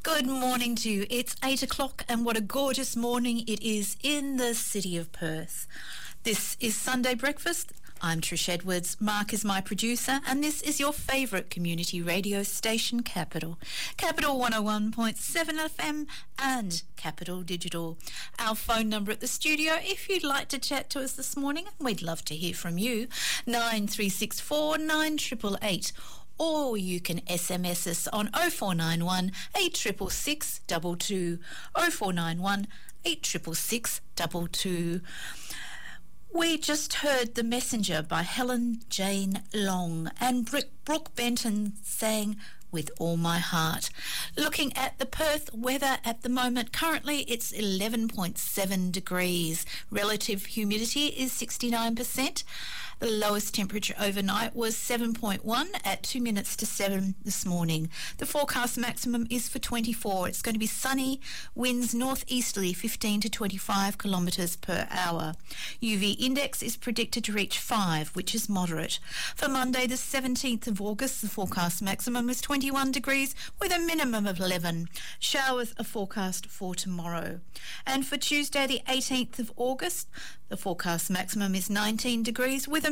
Good morning to you. It's 8 o'clock and what a gorgeous morning it is in the city of Perth. This is Sunday Breakfast. I'm Trish Edwards. Mark is my producer and this is your favourite community radio station, Capital. Capital 101.7 FM and Capital Digital. Our phone number at the studio, if you'd like to chat to us this morning, we'd love to hear from you, 9364 9888. Or you can SMS us on 0491 866 22 0491 866 22. We just heard The Messenger by Helen Jane Long and Brooke Benton sang With All My Heart. Looking at the Perth weather at the moment, currently it's 11.7 degrees. Relative humidity is 69%. The lowest temperature overnight was 7.1 at 2 minutes to 7 this morning. The forecast maximum is for 24. It's going to be sunny, winds northeasterly 15 to 25 kilometres per hour. UV index is predicted to reach 5, which is moderate. For Monday the 17th of August, the forecast maximum is 21 degrees with a minimum of 11. Showers are forecast for tomorrow. And for Tuesday the 18th of August, the forecast maximum is 19 degrees with a